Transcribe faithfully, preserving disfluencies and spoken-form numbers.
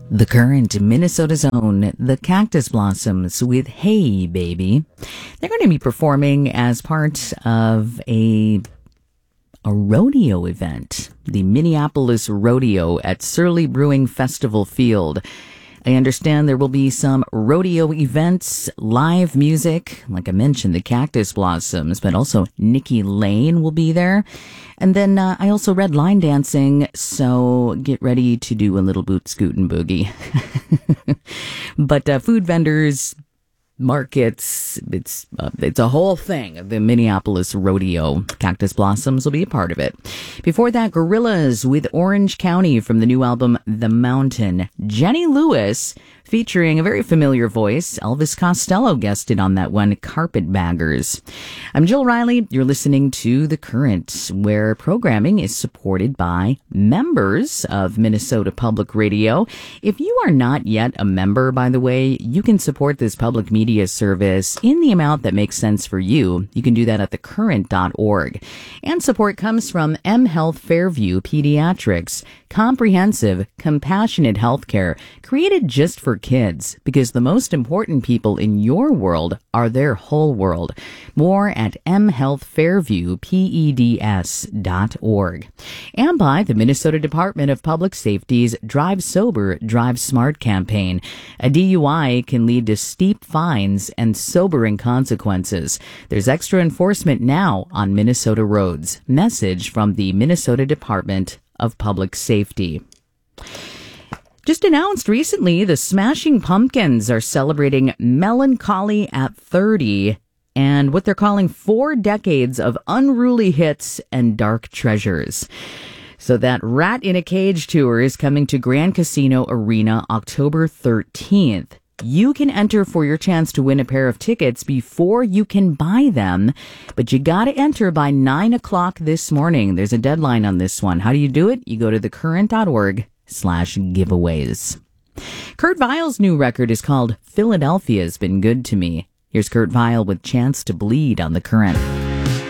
The Current, Minnesota's own, the Cactus Blossoms with Hey Baby. They're going to be performing as part of a a rodeo event, the Minneapolis Rodeo at Surly Brewing Festival Field. I understand there will be some rodeo events, live music, like I mentioned, the Cactus Blossoms, but also Nikki Lane will be there. And then uh, I also read line dancing, so get ready to do a little boot scoot and boogie. But uh, food vendors, markets, it's uh, it's a whole thing. The Minneapolis Rodeo. Cactus Blossoms will be a part of it. Before that, Gorillaz with Orange County from the new album The Mountain. Jenny Lewis featuring a very familiar voice. Elvis Costello guested on that one, Carpetbaggers. I'm Jill Riley. You're listening to The Current, where programming is supported by members of Minnesota Public Radio. If you are not yet a member, by the way, you can support this public media service in the amount that makes sense for you. You can do that at the current dot org. And support comes from M Health Fairview Pediatrics, comprehensive, compassionate healthcare created just for kids, because the most important people in your world are their whole world. More at m health fairview peds dot org. And by the Minnesota Department of Public Safety's Drive Sober, Drive Smart campaign. A D U I can lead to steep fines and sobering consequences. There's extra enforcement now on Minnesota roads. Message from the Minnesota Department of Public Safety. Just announced recently, the Smashing Pumpkins are celebrating Melancholy at thirty and what they're calling four decades of unruly hits and dark treasures. So that Rat in a Cage tour is coming to Grand Casino Arena October thirteenth. You can enter for your chance to win a pair of tickets before you can buy them, but you got to enter by nine o'clock this morning. There's a deadline on this one. How do you do it? You go to the current dot org slash giveaways. Kurt Vile's new record is called Philadelphia's Been Good to Me. Here's Kurt Vile with Chance to Bleed on The Current.